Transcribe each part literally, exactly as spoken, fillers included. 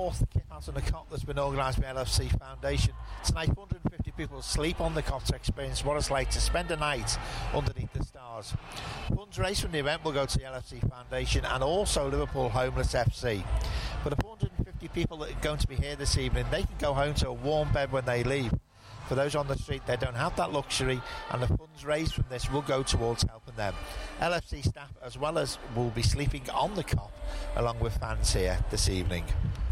fourth Kip Out on the Cop that's been organised by L F C Foundation. Tonight, one hundred fifty people will sleep on the cot to experience what it's like to spend a night underneath the stars. Funds raised from the event will go to the L F C Foundation and also Liverpool Homeless F C. For the four hundred fifty people that are going to be here this evening, they can go home to a warm bed when they leave. For those on the street, they don't have that luxury, and the funds raised from this will go towards helping them. L F C staff, as well as, will be sleeping on the cop along with fans here this evening.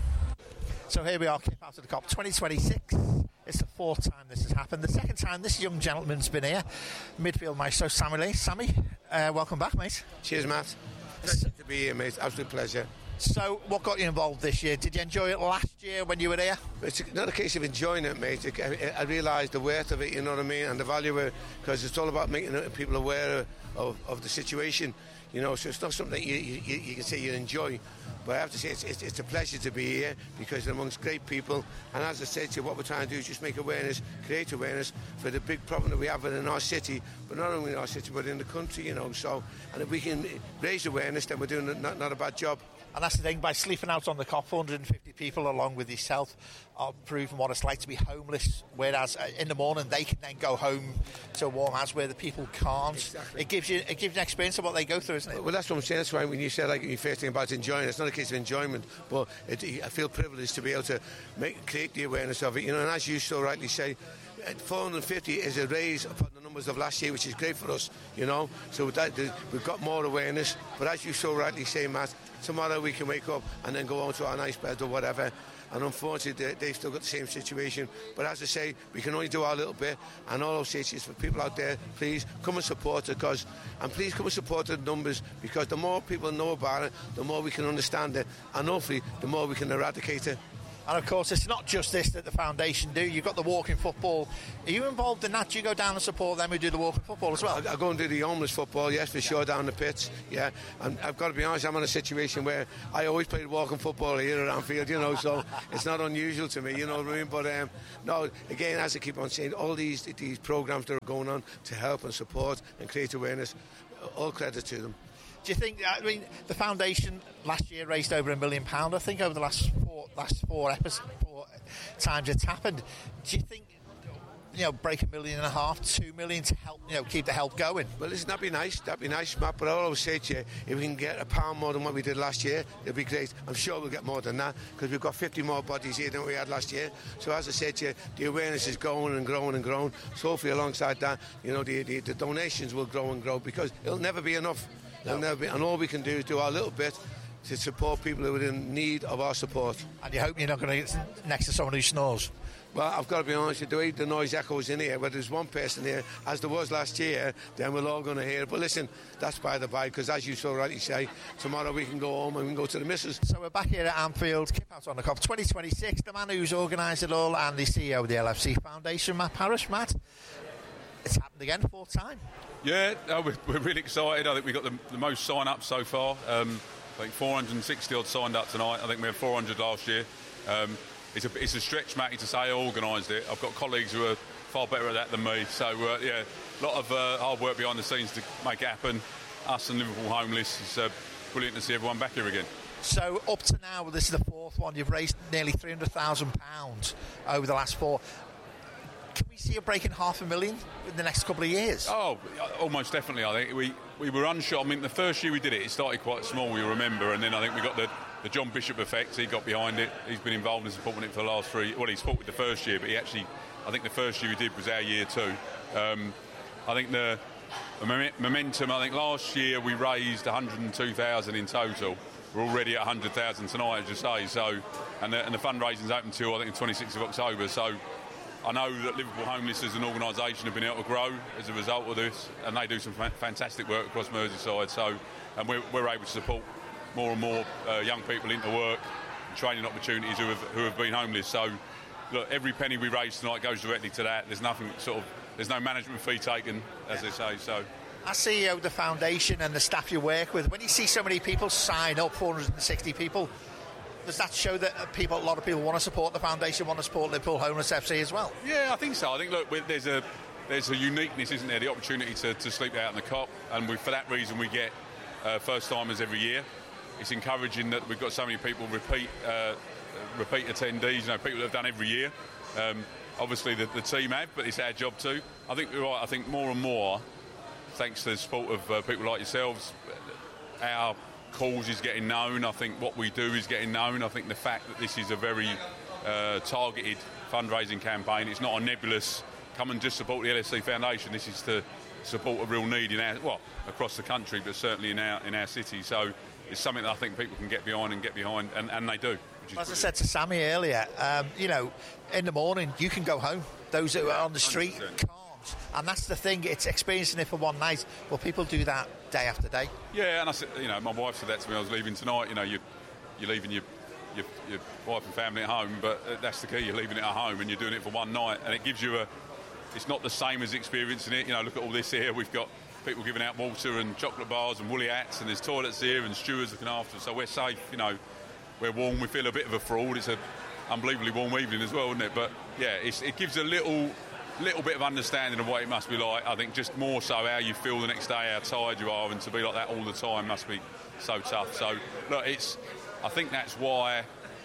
So here we are, Kip Out of the Cop twenty twenty-six. It's the fourth time this has happened. The second time this young gentleman's been here, midfield maestro Sammy Lee. Sammy, uh, welcome back, mate. Cheers, Matt. Pleasure to be here, mate. Absolute pleasure. So, what got you involved this year? Did you enjoy it last year when you were here? It's not a case of enjoying it, mate. I, I realised the worth of it, you know what I mean, and the value of it, because it's all about making people aware of, of the situation, you know, so it's not something that you, you, you can say you enjoy. But I have to say it's, it's, it's a pleasure to be here because you're amongst great people, and as I said to you, what we're trying to do is just make awareness, create awareness for the big problem that we have in our city, but not only in our city but in the country, you know. So, and if we can raise awareness, then we're doing not, not a bad job. And that's the thing, by sleeping out on the cop, four hundred fifty people along with yourself are proving what it's like to be homeless, whereas in the morning they can then go home to a warm house where the people can't. Exactly. It gives you it gives you an experience of what they go through, isn't it? Well, that's what I'm saying. That's why when you said like your first thing about enjoying it, it's not a case of enjoyment, but it, I feel privileged to be able to make, create the awareness of it, you know. And as you so rightly say, four hundred fifty is a raise upon the numbers of last year, which is great for us, you know. So with that, we've got more awareness. But as you so rightly say, Matt, tomorrow we can wake up and then go on to our nice bed or whatever. And unfortunately, they, they've still got the same situation. But as I say, we can only do our little bit. And all I'll say is for people out there, please come and support it. Cause, and please come and support the numbers, because the more people know about it, the more we can understand it. And hopefully, the more we can eradicate it. And of course, it's not just this that the foundation do. You've got the walking football. Are you involved in that? Do you go down and support them who do the walking football as well? I, I go and do the homeless football, yes, for yeah. sure, down the pitch. Yeah, and I've got to be honest, I'm in a situation where I always played walking football here at Anfield, you know, so it's not unusual to me, you know what I mean? But um, no, again, as I keep on saying, all these these programmes that are going on to help and support and create awareness, all credit to them. Do you think, I mean, the foundation last year raised over a million pounds, I think, over the last four last four episodes, four times it's happened. Do you think, you know, break a million and a half, two million to help, you know, keep the help going? Well, listen, that'd be nice, that'd be nice, Matt, but I'll always say to you, if we can get a pound more than what we did last year, it'll be great. I'm sure we'll get more than that, because we've got fifty more bodies here than we had last year. So as I said to you, the awareness is growing and growing and growing. So hopefully alongside that, you know, the, the, the donations will grow and grow, because it'll never be enough. No. It'll never be, and all we can do is do our little bit to support people who are in need of our support. And you hope you're not going to get next to someone who snores? Well, I've got to be honest, the way the noise echoes in here, whether there's one person here, as there was last year, then we're all going to hear it. But listen, that's by the by, because as you so rightly say, tomorrow we can go home and we can go to the missus. So we're back here at Anfield, Kip Out on the Cop twenty twenty-six, the man who's organised it all and the C E O of the L F C Foundation, Matt Parrish. Matt, it's happened again, fourth time. Yeah, no, we're, we're really excited. I think we got the, the most sign-ups so far. Um, I think four hundred sixty odd signed up tonight. I think we had four hundred last year. Um, it's a it's a stretch, Matty, to say I organised it. I've got colleagues who are far better at that than me. So uh, yeah, a lot of uh, hard work behind the scenes to make it happen. Us and Liverpool Homeless. It's uh, brilliant to see everyone back here again. So up to now, this is the fourth one. You've raised nearly three hundred thousand pounds over the last four. Can we see a breaking half a million in the next couple of years? Oh, almost definitely. I think we, we were unsure. I mean, the first year we did it, it started quite small, we remember, and then I think we got the, the John Bishop effect. He got behind it. He's been involved in supporting it for the last three. Well, he supported the first year, but he actually, I think the first year we did was our year too. Um, I think the, the momentum. I think last year we raised one hundred two thousand in total. We're already at one hundred thousand tonight, as you say. So, and the, and the fundraising's open till I think the twenty-sixth of October. So. I know that Liverpool Homeless as an organisation have been able to grow as a result of this, and they do some fantastic work across Merseyside. So, and we're, we're able to support more and more uh, young people into work, training opportunities who have who have been homeless. So, look, every penny we raise tonight goes directly to that. There's nothing sort of there's no management fee taken, as they say. So. As C E O of the foundation and the staff you work with, when you see so many people sign up, four hundred sixty people. Does that show that people, a lot of people want to support the foundation, want to support Liverpool Homeless F C as well? Yeah, I think so. I think, look, there's a there's a uniqueness, isn't there, the opportunity to, to sleep out in the cop, and we, for that reason we get uh, first-timers every year. it's encouraging that we've got so many people repeat uh, repeat attendees. You know, people that have done every year. Um, obviously, the, the team have, but it's our job too. I think you're right. I think more and more, thanks to the support of uh, people like yourselves, our cause is getting known. I think what we do is getting known. I think the fact that this is a very uh, targeted fundraising campaign. It's not a nebulous come and just support the L S C Foundation. This is to support a real need in our, well, across the country, but certainly in our in our city. So it's something that I think people can get behind and get behind, and, and they do. Which is As brilliant. I said to Sammy earlier, um, you know, in the morning you can go home. Those that are on the street one hundred percent. can't, and that's the thing. It's experiencing it for one night. Well, people do that day after day. Yeah, and I said, you know, my wife said that to me. I was leaving tonight. You know, you you're leaving your Your, your wife and family at home, but that's the key. You're leaving it at home and you're doing it for one night, and it gives you a. It's not the same as experiencing it. You know, look at all this here. We've got people giving out water and chocolate bars and woolly hats, and there's toilets here and stewards looking after us. So we're safe. You know, we're warm. We feel a bit of a fraud. It's an unbelievably warm evening as well, isn't it? But yeah, it's, it gives a little. little bit of understanding of what it must be like. I think just more so how you feel the next day, how tired you are, and to be like that all the time must be so tough. So look, it's. I think that's why.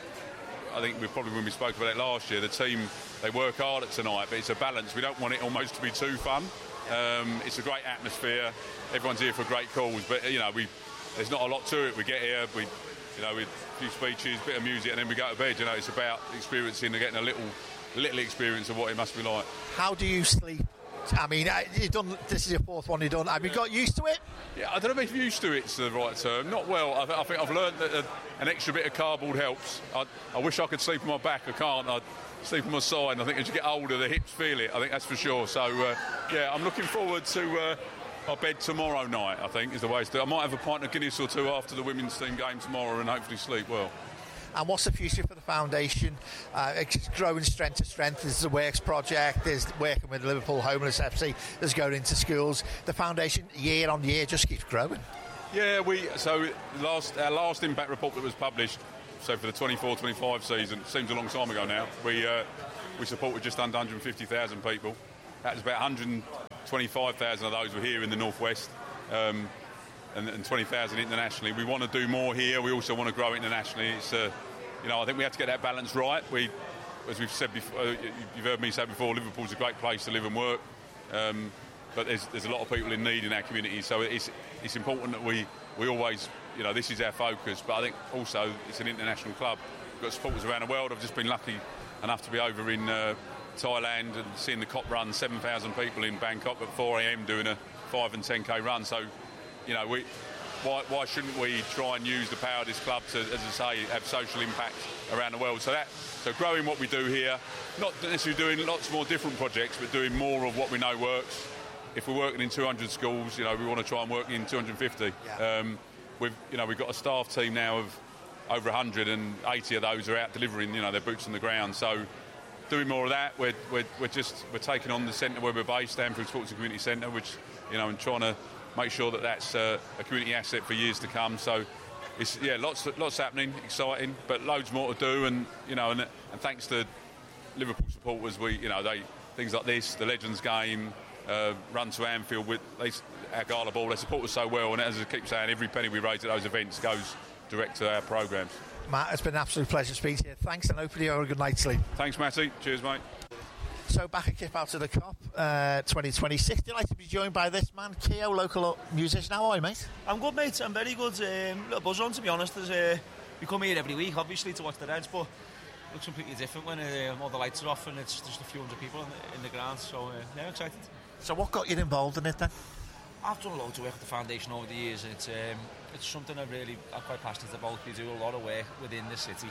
I think we probably when we spoke about it last year, the team they work hard at tonight, but it's a balance. We don't want it almost to be too fun. Um, it's a great atmosphere. Everyone's here for great cause, but you know we there's not a lot to it. We get here, we you know, with a few speeches, a bit of music, and then we go to bed. You know, it's about experiencing and getting a little. little experience of what it must be like. How do you sleep? I mean, you've done. This is your fourth one you've done. Have you got used to it? Yeah, I don't know if used to it's the right term. Not well. I, th- I think I've learned that a, an extra bit of cardboard helps. I, I wish I could sleep on my back. I can't. I sleep on my side. And I think as you get older, the hips feel it. I think that's for sure. So uh, yeah, I'm looking forward to uh, our bed tomorrow night. I think is the way to do it. I might have a pint of Guinness or two after the women's team game tomorrow, and hopefully sleep well. And what's the future for the foundation? Uh, it's growing strength to strength. There's the Works project. There's working with Liverpool Homeless F C. There's going into schools. The foundation, year on year, just keeps growing. Yeah, we so last our last impact report that was published. So for the twenty-four twenty-five season, seems a long time ago now. We uh, we supported just under one hundred fifty thousand people. That was about one hundred twenty-five thousand of those were here in the northwest. Um, And, and twenty thousand internationally. We want to do more here. We also want to grow internationally. It's, uh, you know, I think we have to get that balance right. We, as we've said before, uh, you've heard me say before, Liverpool's a great place to live and work. Um, but there's there's a lot of people in need in our community. So it's it's important that we we always, you know, this is our focus. But I think also it's an international club. We've got supporters around the world. I've just been lucky enough to be over in uh, Thailand and seeing the COP run, seven thousand people in Bangkok at four a.m. doing a five and ten k run. So. You know, we, why, why shouldn't we try and use the power of this club to, as I say, have social impact around the world? So that, so growing what we do here, not necessarily doing lots more different projects, but doing more of what we know works. If we're working in two hundred schools, you know, we want to try and work in two hundred fifty. Yeah. Um, we've, you know, we've got a staff team now of over one hundred, and eighty of those are out delivering, you know, their boots on the ground. So doing more of that. We're, we're, we're just we're taking on the centre where we're based, Anfield Sports and Community Centre, which, you know, and trying to make sure that that's uh, a community asset for years to come. So it's yeah, lots lots happening, exciting, but loads more to do. And you know, and, and thanks to Liverpool supporters, we you know they things like this, the Legends game, uh, run to Anfield with they, our Gala Ball, they support us so well. And as I keep saying, every penny we raise at those events goes direct to our programmes. Matt, it's been an absolute pleasure speaking to you. Thanks, and hopefully you have a good night's sleep. Thanks, Matty. Cheers, mate. So back at Kip Out to the Cop uh, twenty twenty-six. Delighted to be joined by this man, Keo, local musician. How are you, mate? I'm good, mate. I'm very good. Um, little buzz on, to be honest. There's, uh, we come here every week, obviously, to watch the Reds, but it looks completely different when uh, all the lights are off and it's just a few hundred people in the, in the ground. So, uh, yeah, excited. So what got you involved in it then? I've done a lot of work at the foundation over the years. It's um, it's something I really I'm quite passionate about. We do a lot of work within the city.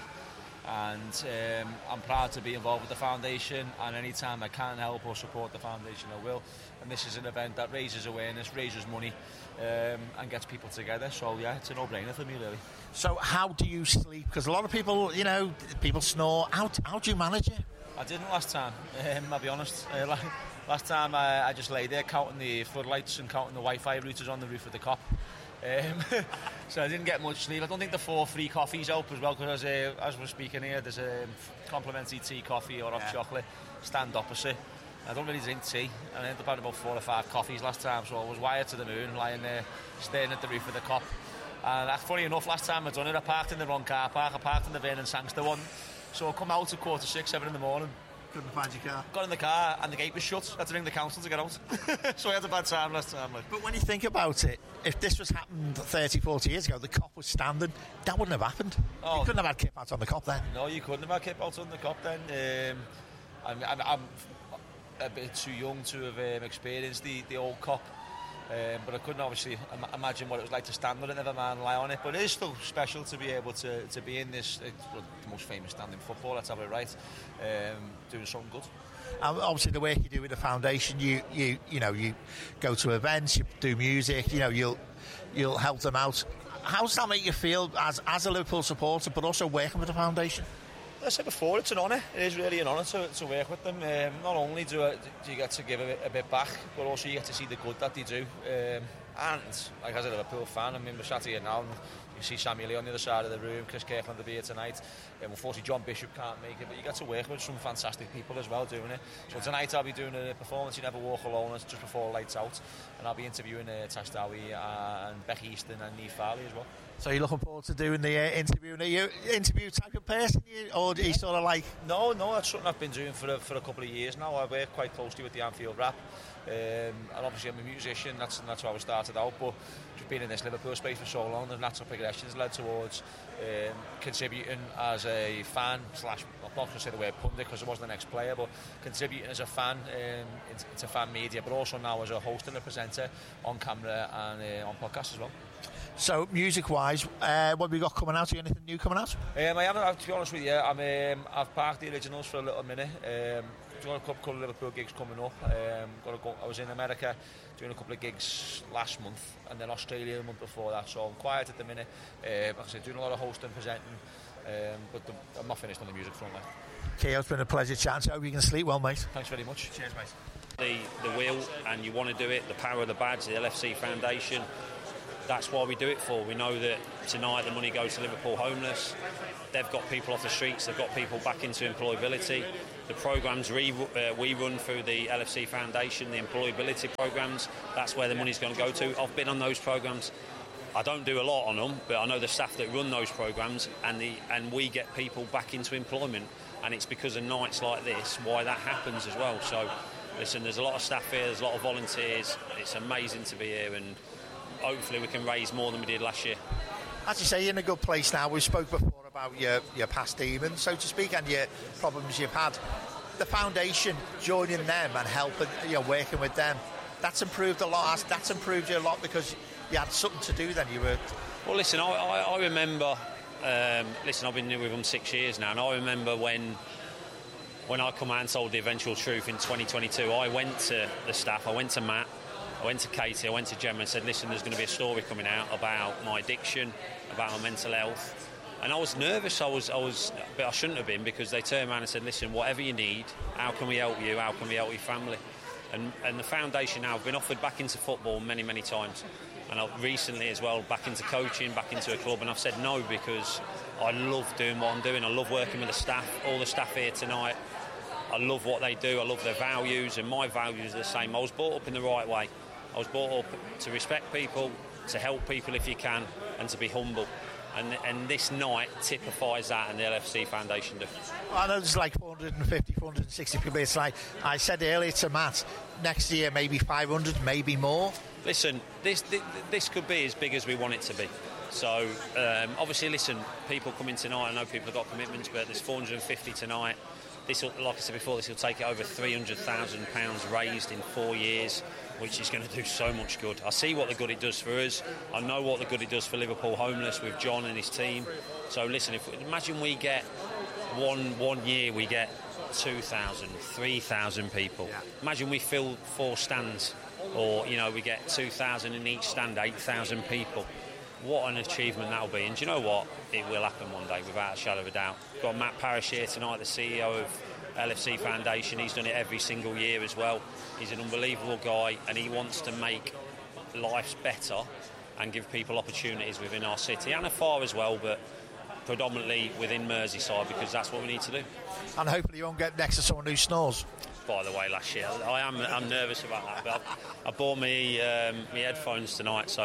And um, I'm proud to be involved with the foundation, and anytime I can help or support the foundation I will. And this is an event that raises awareness, raises money um, and gets people together, so yeah, it's a no-brainer for me really. So how do you sleep? Because a lot of people, you know, people snore. How, how do you manage it? I didn't last time, um, I'll be honest. Uh, last time I, I just lay there counting the floodlights and counting the Wi-Fi routers on the roof of the Cop. Um, so I didn't get much sleep. I don't think the four free coffees help as well, because uh, as we're speaking here, there's a complimentary tea, coffee or hot yeah. chocolate stand opposite. I don't really drink tea. I ended up having about four or five coffees last time, so I was wired to the moon, lying there staring at the roof of the Cop. And uh, funny enough, last time I done it, I parked in the wrong car park. I parked in the Vernon Sangster one. So I come out at quarter six, seven in the morning. Couldn't find your car. Got in the car and the gate was shut. I had to ring the council to get out. So I had a bad time last time. Like. But when you think about it, if this was happened thirty, forty years ago, the cop was standing, that wouldn't have happened. Oh. You couldn't have had Kip out on the cop then. No, you couldn't have had Kip out on the cop then. Um, I'm, I'm, I'm a bit too young to have um, experienced the, the old cop. Um, but I couldn't obviously im- imagine what it was like to stand on it, never mind lie on it. But it is still special to be able to, to be in this, it's the most famous stand in football, let's have it right, um, doing something good. And obviously the work you do with the foundation, you you you know you go to events, you do music, you know you'll you'll help them out. How does that make you feel as as a Liverpool supporter, but also working with the foundation? As I said before, it's an honour. It is really an honour to, to work with them. Um, not only do, I, do you get to give a bit, a bit back, but also you get to see the good that they do. Um, and, like as a Liverpool fan, I mean, we're sat here now and you see Sammy Lee on the other side of the room, Chris Kirkland will be here tonight. Um, unfortunately, John Bishop can't make it, but you get to work with some fantastic people as well doing it. So tonight I'll be doing a performance, You Never Walk Alone, it's just before lights out. And I'll be interviewing uh, Tash Dowie and Becky Easton and Niamh Farley as well. So you're looking forward to doing the uh, interview? Are you interview type of person, you, or are you sort of like? No, no, that's something I've been doing for a, for a couple of years now. I work quite closely with the Anfield Rap, um, and obviously I'm a musician. That's that's how I started out. But just being in this Liverpool space for so long, the natural progression has led towards um, contributing as a fan slash. I'm not going to say the word pundit because I wasn't the next player, but contributing as a fan um, into, into fan media, but also now as a host and a presenter on camera and uh, on podcasts as well. So, music-wise, uh, what have we got coming out? Are you anything new coming out? Um, I haven't, to be honest with you. I'm, um, I've parked the originals for a little minute. Um, got a couple of Liverpool gigs coming up. Um, got to go, I was in America doing a couple of gigs last month, and then Australia the month before that. So I'm quiet at the minute. Uh, like I said, doing a lot of hosting, presenting, um, but the, I'm not finished on the music front. Like. Keogh, it's been a pleasure chatting. I hope you can sleep well, mate. Thanks very much. Cheers, mate. The, the will, and you want to do it. The power of the badge, the L F C Foundation. That's why we do it for. We know that tonight the money goes to Liverpool Homeless. They've got people off the streets. They've got people back into employability. The programmes re- uh, we run through the L F C Foundation, the employability programmes, that's where the money's going to go to. I've been on those programmes. I don't do a lot on them, but I know the staff that run those programmes, and the and we get people back into employment. And it's because of nights like this why that happens as well. So, listen, there's a lot of staff here, there's a lot of volunteers. It's amazing to be here, and hopefully we can raise more than we did last year. As you say, you're in a good place now. We spoke before about your, your past demons, so to speak, and your problems you've had. The foundation, joining them and helping, you know, working with them, that's improved a lot. That's improved you a lot because you had something to do then. You were. Well, listen, I, I, I remember. Um, listen, I've been with them six years now, and I remember when. When I come out and told the eventual truth in twenty twenty-two, I went to the staff, I went to Matt, I went to Katie, I went to Gemma and said, listen, there's going to be a story coming out about my addiction, about my mental health. And I was nervous, I was, I was, but I shouldn't have been, because they turned around and said, listen, whatever you need, how can we help you, how can we help your family? And, and the foundation now, I've been offered back into football many, many times. And I've recently as well, back into coaching, back into a club, and I've said no because I love doing what I'm doing. I love working with the staff, all the staff here tonight. I love what they do, I love their values, and my values are the same. I was brought up in the right way. I was brought up to respect people, to help people if you can, and to be humble. And, and this night typifies that, and the L F C Foundation do. Well, I know there's like four hundred fifty, four hundred sixty people. It's like I said earlier to Matt, next year maybe five hundred, maybe more. Listen, this, this this could be as big as we want it to be. So, um, obviously, listen, people coming tonight, I know people have got commitments, but there's four hundred fifty tonight. This will, like I said before, this will take it over three hundred thousand pounds raised in four years, which is going to do so much good. I see what the good it does for us. I know what the good it does for Liverpool Homeless with John and his team. So listen, if imagine we get one one year we get two thousand, three thousand people. Yeah. Imagine we fill four stands, or you know we get two thousand in each stand, eight thousand people. What an achievement that'll be. And do you know what? It will happen one day, without a shadow of a doubt. We've got Matt Parish here tonight, the C E O of L F C Foundation. He's done it every single year as well. He's an unbelievable guy, and he wants to make lives better and give people opportunities within our city and afar as well, but predominantly within Merseyside, because that's what we need to do. And hopefully you won't get next to someone who snores. By the way, last year I am I'm nervous about that, but I, I bought me um, my headphones tonight, so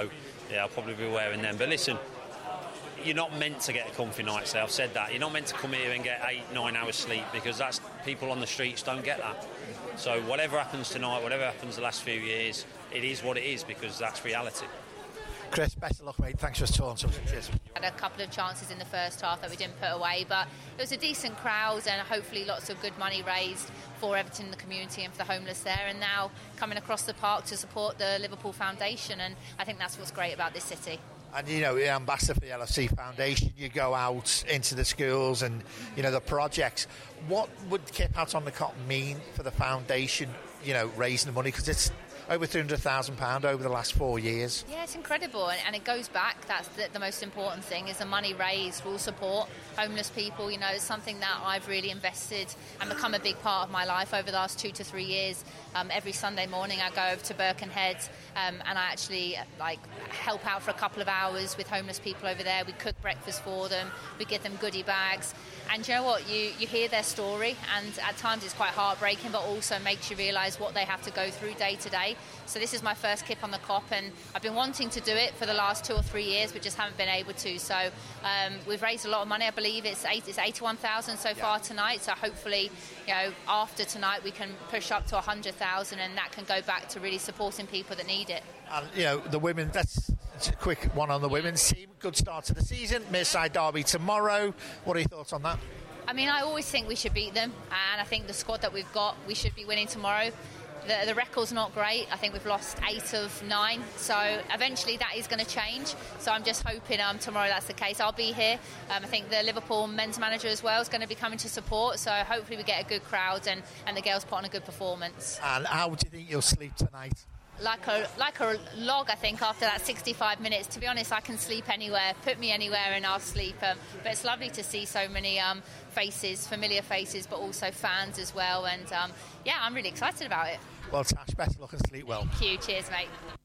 yeah, I'll probably be wearing them. But listen, you're not meant to get a comfy night's stay. I've said that. You're not meant to come here and get eight, nine hours sleep, because that's people on the streets don't get that. So whatever happens tonight, whatever happens the last few years, it is what it is, because that's reality. Chris, best of luck, mate. Thanks for talking to us. Cheers. Had a couple of chances in the first half that we didn't put away, but it was a decent crowd and hopefully lots of good money raised for Everton, the community, and for the homeless there, and now coming across the park to support the Liverpool Foundation, and I think that's what's great about this city. And, you know, you're ambassador for the L F C Foundation, you go out into the schools and, you know, the projects. What would Kip Out on the Cot mean for the foundation, you know, raising the money? Because it's over three hundred thousand pounds over the last four years. Yeah, it's incredible, and, and it goes back. That's the, the most important thing, is the money raised will support homeless people. You know, it's something that I've really invested and become a big part of my life over the last two to three years. Um, every Sunday morning I go over to Birkenhead um, and I actually like help out for a couple of hours with homeless people over there. We cook breakfast for them, we give them goodie bags, and you know what, you, you hear their story, and at times it's quite heartbreaking, but also makes you realise what they have to go through day to day. So this is my first Kip on the Cop, and I've been wanting to do it for the last two or three years, but just haven't been able to. So um, we've raised a lot of money. I believe it's, eight, it's eighty-one thousand so yeah. far tonight. So hopefully, you know, after tonight we can push up to one hundred thousand, and that can go back to really supporting people that need it. And, you know, the women, that's, that's a quick one on the women's team. Good start to the season. Merseyside derby tomorrow. What are your thoughts on that? I mean, I always think we should beat them, and I think the squad that we've got, we should be winning tomorrow. The, the record's not great. I think we've lost eight of nine. So eventually that is going to change. So I'm just hoping um, tomorrow that's the case. I'll be here. Um, I think the Liverpool men's manager as well is going to be coming to support. So hopefully we get a good crowd and, and the girls put on a good performance. And how do you think you'll sleep tonight? Like a like a log, I think, after that sixty-five minutes. To be honest, I can sleep anywhere. Put me anywhere and I'll sleep. Um, but it's lovely to see so many um, faces, familiar faces, but also fans as well. And um, yeah, I'm really excited about it. Well, Tash, best of luck and sleep well. Thank you. Cheers, mate.